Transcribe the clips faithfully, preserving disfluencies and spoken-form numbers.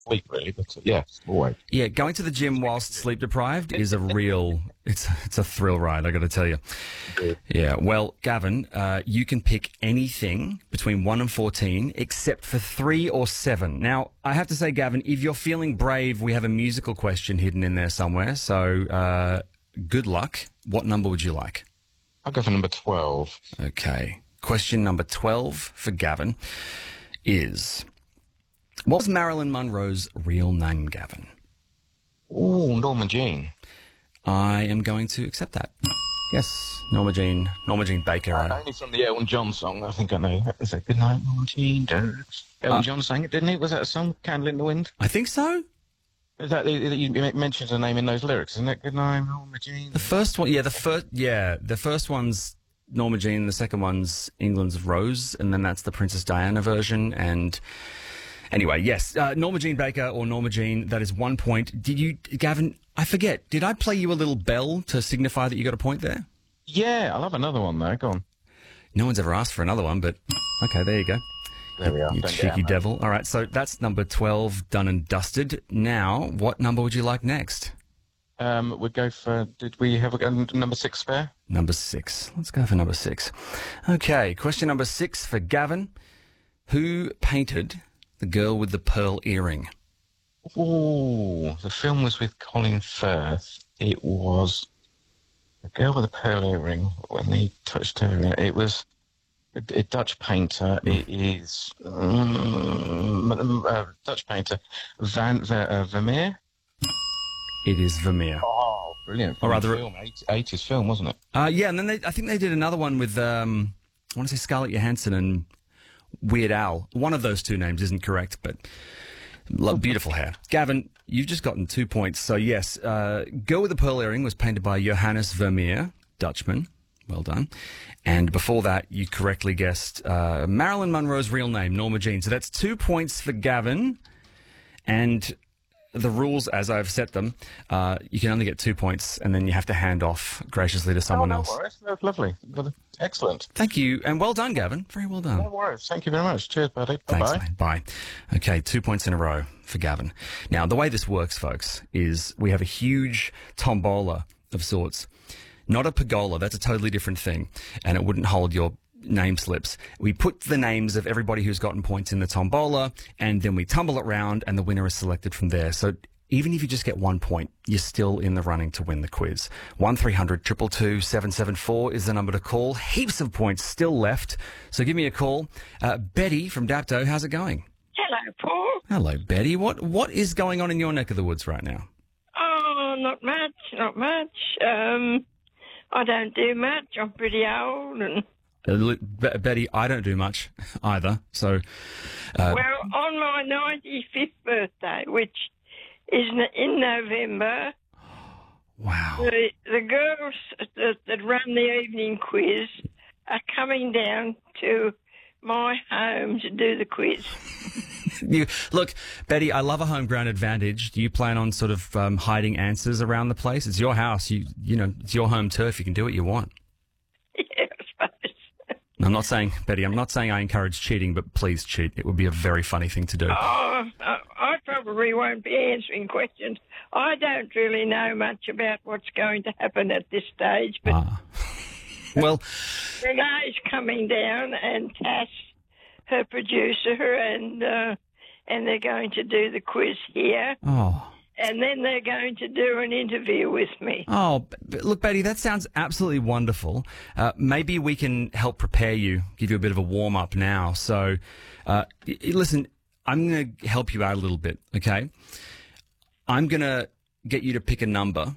sleep, really. But uh, yeah, always. Yeah, going to the gym whilst sleep deprived is a real, it's it's a thrill ride, I got to tell you. Good. Yeah, well, Gavin, uh, you can pick anything between one and fourteen except for three or seven. Now, I have to say, Gavin, if you're feeling brave, we have a musical question hidden in there somewhere. So uh, good luck. What number would you like? I'll go for number twelve. Okay. Question number twelve for Gavin is, what was Marilyn Monroe's real name, Gavin? Oh, Norma Jean. I am going to accept that. Yes, Norma Jean, Norma Jean Baker. Uh, only from the Elton John song, I think I know. Is it Good Night, Norma Jean? Elton Uh, John sang it, didn't he? Was that a song, Candle in the Wind? I think so. Is that the, the, you mentioned her name in those lyrics, isn't it? Good Night, Norma Jean. The first one, yeah, the first, yeah, the first one's Norma Jean, the second one's England's Rose, and then that's the Princess Diana version. And anyway, yes, uh, Norma Jean Baker or Norma Jean, that is one point. Did you, Gavin, I forget, did I play you a little bell to signify that you got a point there? Yeah, I'll have another one there. Go on. No one's ever asked for another one, but okay, there you go. There we are. You Don't get cheeky out, devil. All right, so that's number twelve, done and dusted. Now, what number would you like next? Um, we'd go for, did we have a, a number six spare? Number six. Let's go for number six. Okay, question number six for Gavin. Who painted The Girl with the Pearl Earring? Oh, the film was with Colin Firth. It was The Girl with the Pearl Earring. When he touched her, it was a, a Dutch painter. It is um, uh, Dutch painter Van Ver, uh, Vermeer. It is Vermeer. Oh, brilliant! Or rather, film, eighties film, wasn't it? Uh, yeah, and then they, I think they did another one with, um, I want to say Scarlett Johansson and Weird Al. One of those two names isn't correct, but lo- beautiful hair. Gavin, you've just gotten two points. So, yes, uh, Girl with the Pearl Earring was painted by Johannes Vermeer, Dutchman. Well done. And before that, you correctly guessed uh, Marilyn Monroe's real name, Norma Jean. So that's two points for Gavin. And the rules, as I've set them, uh, you can only get two points, and then you have to hand off graciously to someone oh, no else. Worries. That's lovely. Excellent. Thank you, and well done, Gavin. Very well done. No worries. Thank you very much. Cheers, buddy. Thanks, Bye-bye. mate. Bye. Okay, two points in a row for Gavin. Now, the way this works, folks, is we have a huge tombola of sorts. Not a pergola. That's a totally different thing, and it wouldn't hold your name slips. We put the names of everybody who's gotten points in the tombola, and then we tumble it round, and the winner is selected from there. So even if you just get one point, you're still in the running to win the quiz. one three hundred two two two seven seven four is the number to call. Heaps of points still left, so give me a call. Uh, Betty from Dapto, how's it going? Hello, Paul. Hello, Betty. What What is going on in your neck of the woods right now? Oh, not much, not much. Um, I don't do much. I'm pretty old and... Uh, li- Be- Betty, I don't do much either, so... Uh, Well, on my ninety-fifth birthday, which is n- in November, wow. the, the girls that, that run the evening quiz are coming down to my home to do the quiz. You, look, Betty, I love a home ground advantage. Do you plan on sort of um, hiding answers around the place? It's your house. You you know, it's your home turf. You can do what you want. Yeah, I suppose. I'm not saying, Betty, I'm not saying I encourage cheating, but please cheat. It would be a very funny thing to do. Oh, I I probably won't be answering questions. I don't really know much about what's going to happen at this stage, but Ah. Well, Renee's coming down and Tass, her producer, and uh, and they're going to do the quiz here, oh. and then they're going to do an interview with me. Oh, b- b- look, Betty, that sounds absolutely wonderful. Uh, maybe we can help prepare you, give you a bit of a warm-up now. So, uh, y- y- listen, I'm going to help you out a little bit, okay? I'm going to get you to pick a number,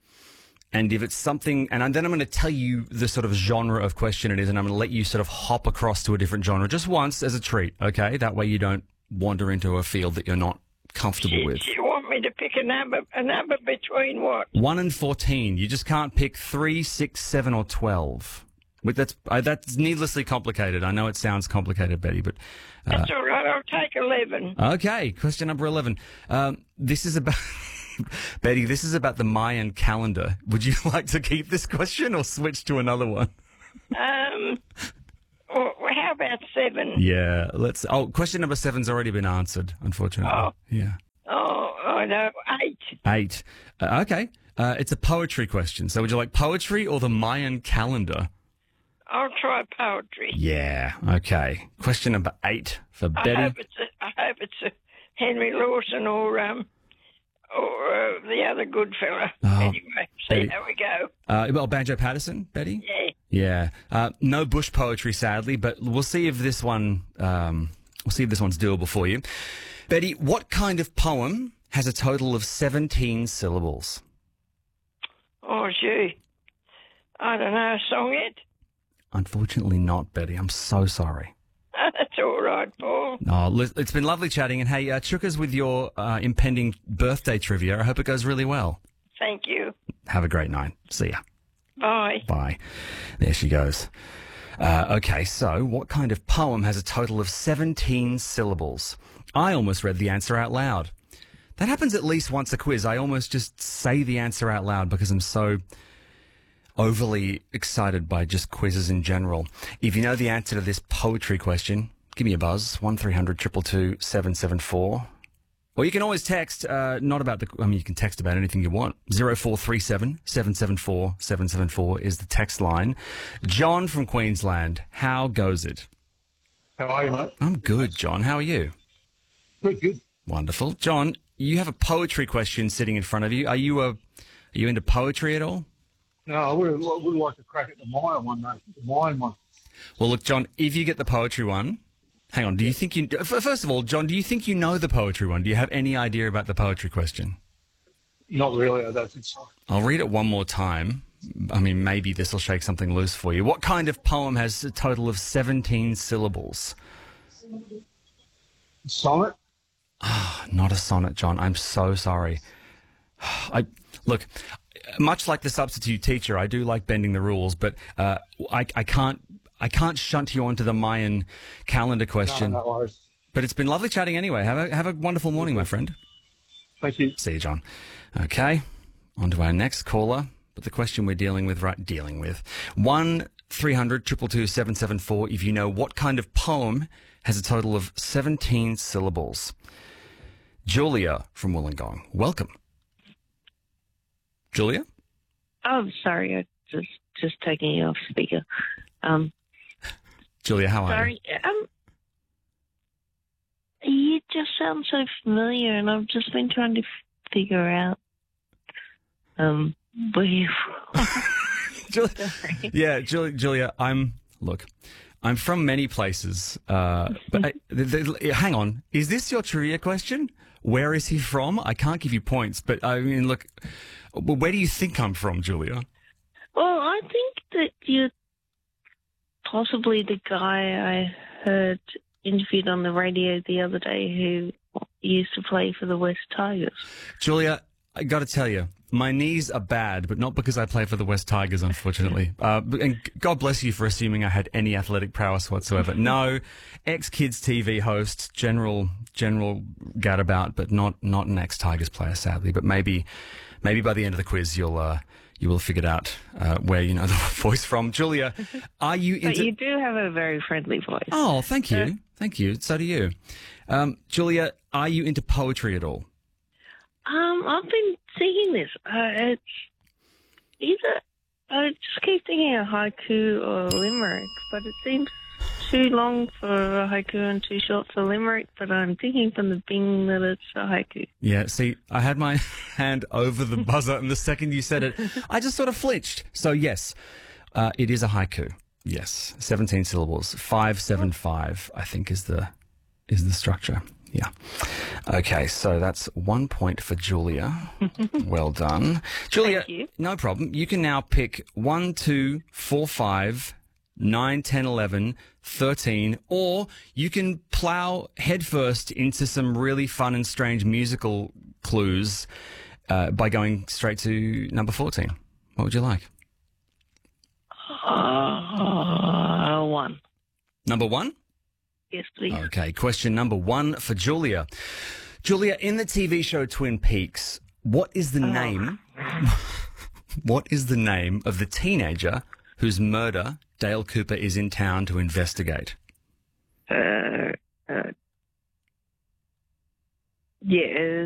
and if it's something, and then I'm going to tell you the sort of genre of question it is, and I'm going to let you sort of hop across to a different genre just once as a treat, okay? That way you don't wander into a field that you're not comfortable with. Do you want me to pick a number, a number between what? One and fourteen. You just can't pick three, six, seven, or twelve. But that's uh, that's needlessly complicated. I know it sounds complicated, Betty, but uh, That's all right. I'll take eleven. okay. Question number eleven. Um, this is about Betty. This is about the Mayan calendar. Would you like to keep this question or switch to another one? Um, well, how about seven? Yeah. Let's. Oh, question number seven's already been answered. Unfortunately. Oh. Yeah. Oh, no, eight. Eight. Uh, okay. Uh, it's a poetry question. So would you like poetry or the Mayan calendar? I'll try poetry. Yeah. Okay. Question number eight for I Betty. hope it's a, I hope it's a Henry Lawson or um or uh, the other good fella. Oh, anyway, see Betty. how we go. Uh, well, Banjo Patterson, Betty? Yeah. Yeah. Uh, no bush poetry, sadly, but we'll see if this one, um, we'll see if this one's doable for you. Betty, what kind of poem has a total of seventeen syllables? Oh, gee. I don't know. A song yet? Unfortunately not, Betty. I'm so sorry. That's all right, Paul. Oh, li- it's been lovely chatting. And hey, uh, Chukas, with your uh, impending birthday trivia, I hope it goes really well. Thank you. Have a great night. See ya. Bye. Bye. There she goes. Uh, okay, so what kind of poem has a total of seventeen syllables? I almost read the answer out loud. That happens at least once a quiz. I almost just say the answer out loud because I'm so overly excited by just quizzes in general. If you know the answer to this poetry question, give me a buzz, one three hundred two two two seven seven four. Or you can always text, uh, not about the, I mean, you can text about anything you want. zero four three seven seven seven four seven seven four is the text line. John from Queensland, how goes it? How are you, mate? I'm good, John. How are you? Good, good. Wonderful. John, you have a poetry question sitting in front of you. Are you a, are you into poetry at all? No, I would, I would like to crack at the Mayan one, mate. The Mayan one. Well, look, John, if you get the poetry one, hang on, do you think you, first of all, John, do you think you know the poetry one? Do you have any idea about the poetry question? Not really, I don't think so. I'll read it one more time. I mean, maybe this will shake something loose for you. What kind of poem has a total of seventeen syllables? Sonnet? Not a sonnet, John. I'm so sorry. I look, much like the substitute teacher, I do like bending the rules, but uh, I, I can't I can't shunt you onto the Mayan calendar question. No, no worries. But it's been lovely chatting anyway. Have a have a wonderful morning, my friend. Thank you. See you, John. Okay, on to our next caller. But the question we're dealing with, right, dealing with, one three hundred two two two seven seven four, if you know what kind of poem has a total of seventeen syllables. Julia from Wollongong, welcome. Julia? Oh, sorry, I just just taking you off speaker. Um, Julia, how are sorry, um, you just sound so familiar, and I've just been trying to f- figure out um where you're from. you? Julia, Sorry. yeah, Julia, Julia, I'm, look, I'm from many places, uh, but I, the, the, hang on, is this your trivia question? Where is he from? I can't give you points, but I mean, look, where do you think I'm from, Julia? Well, I think that you're possibly the guy I heard interviewed on the radio the other day who used to play for the West Tigers. Julia, I got to tell you, my knees are bad, but not because I play for the West Tigers, unfortunately. Uh, and God bless you for assuming I had any athletic prowess whatsoever. No, ex-Kids T V host, general general gadabout, but not not an ex-Tigers player, sadly. But maybe maybe by the end of the quiz, you'll uh, you will have figured out uh, where you know the voice from. Julia, are you into? But you do have a very friendly voice. Oh, thank you, thank you. So do you, um, Julia. Are you into poetry at all? Um, I've been thinking this. Uh, it's either I just keep thinking a haiku or a limerick, but it seems too long for a haiku and too short for a limerick. But I'm thinking from the Bing that it's a haiku. Yeah, see, I had my hand over the buzzer, and the second you said it, I just sort of flinched. So yes, uh, it is a haiku. Yes, seventeen syllables, five seven five. I think is the is the structure. Yeah. Okay, so that's one point for Julia. Well done. Julia, Thank you. no problem. You can now pick one, two, four, five, nine, ten, eleven, thirteen, or you can plow headfirst into some really fun and strange musical clues uh, by going straight to number fourteen. What would you like? Uh, one. Number one? Yes, please. Okay, question number one for Julia. Julia, in the T V show Twin Peaks, what is the name? What is the name of the teenager whose murder Dale Cooper is in town to investigate? Uh, uh, yeah.